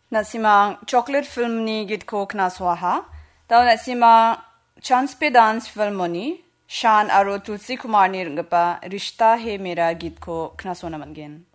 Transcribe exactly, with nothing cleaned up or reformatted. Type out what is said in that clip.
Nasimang chocolate film ni git ko knaswaha. Tao nasimang chance pe dance film ni Shan aro Tulsi Kumar ni rngpa Rishta Hai Mera git ko knaswana mangen.